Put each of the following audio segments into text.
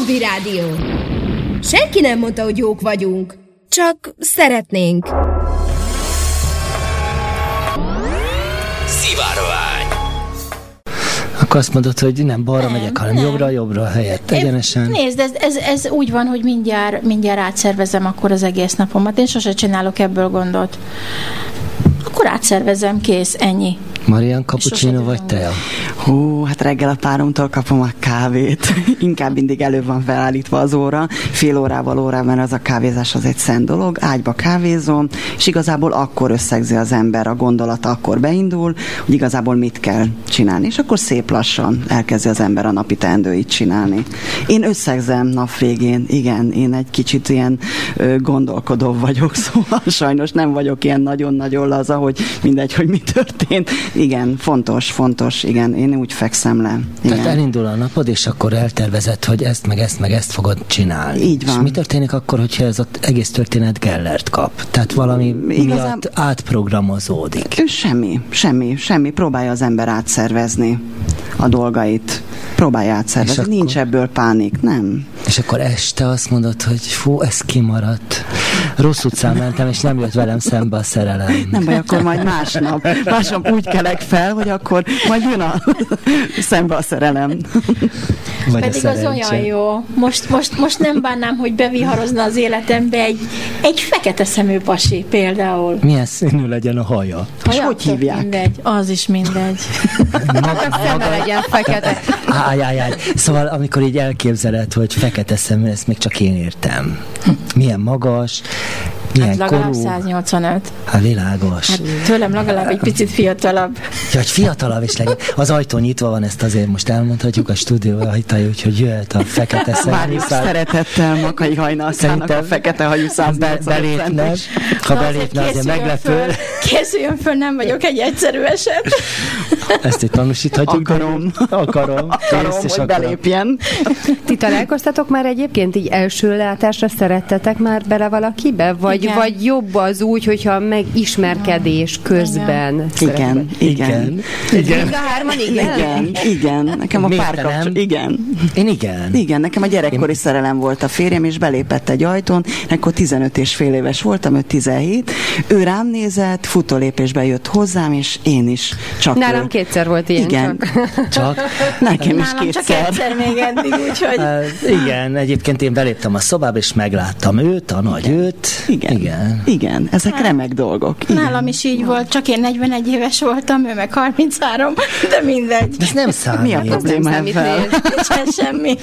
Hobby Rádió. Senki nem mondta, hogy jók vagyunk. Csak szeretnénk. Szivárvány. Akkor azt mondod, hogy nem balra megyek, hanem jobbra helyett, egyenesen. Nézd, ez úgy van, hogy mindjárt átszervezem akkor az egész napomat. Én sose csinálok ebből gondot. Akkor átszervezem, kész, ennyi. Marian, cappuccino vagy tea? Hú, hát reggel a páromtól kapom a kávét. Inkább mindig előbb van felállítva az óra, fél órával, mert az a kávézás az egy szent dolog. Ágyba kávézom, és igazából akkor összegzi az ember, a gondolat akkor beindul, hogy igazából mit kell csinálni. És akkor szép lassan elkezdi az ember a napi teendőit csinálni. Én összegzem nap végén, igen, én egy kicsit ilyen gondolkodó vagyok, szóval sajnos nem vagyok ilyen nagyon-nagyon laza, hogy mindegy, hogy mi történt. Igen, fontos, igen, én úgy fekszem le. Igen. Tehát elindul a napod, és akkor eltervezed, hogy ezt, meg ezt fogod csinálni. Így van. És mi történik akkor, hogyha ez az egész történet Gellert kap? Tehát valami miatt átprogramozódik? Semmi. Próbálja az ember átszervezni a dolgait. Próbálja átszervezni. Akkor... Nincs ebből pánik, nem. És akkor este azt mondod, hogy fú, ez kimaradt. Rossz utcán mentem, és nem jött velem szembe a szerelem. Nem baj, akkor majd másnap úgy kelek fel, hogy akkor majd jön a szembe a szerelem. Vagy pedig az olyan jó. Most nem bánnám, hogy beviharozna az életembe egy fekete szemű pasi például. Milyen színű legyen a haja? És hogy hívják? Mindegy. Az is mindegy. Maga legyen fekete. Áj. Szóval amikor így elképzeled, hogy fekete szemű, ezt még csak én értem. Milyen magas, milyen hát korú. legalább 185. Hát világos. Hát tőlem legalább egy picit fiatalabb. Ja, hogy fiatalabb is legyen. Az ajtó nyitva van, ezt azért most elmondhatjuk a stúdió ajtaja, úgyhogy jöhet a fekete szemű. Várjuk szeretettel Makai Hajnalkának a fekete hajú 180 Ha belépne, azért meglepő. Készüljön föl, nem vagyok egy egyszerű eset. Ezt itt tanúsíthatjuk. Akarom, hogy belépjen. Ti találkoztatok már egyébként így első látásra, szerettetek már bele valakibe? Vagy jobb az úgy, hogyha megismerkedés közben? Igen. Mind a hárman Igen. Nekem a párkapcsolat. Igen, nekem a gyerekkori szerelem volt a férjem, és belépett egy ajtón, akkor 15 és fél éves voltam, ő 17. Ő rám nézett, futólépésbe jött hozzám, és én is. Csak nálam kétszer volt ilyen. Igen. Csak? Nekem is kétszer. Csak egyszer még eddig, úgyhogy... Igen, egyébként én beléptem a szobába, és megláttam őt, a nagy őt. Igen. Ezek remek dolgok. Igen. Nálam is így volt, csak én 41 éves voltam, ő meg 33, de mindegy. De ez nem számít. Mi a probléma ebben? Nincsen semmi.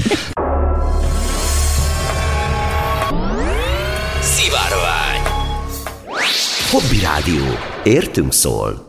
Szivárvány. Hobby Rádió. Értünk szól.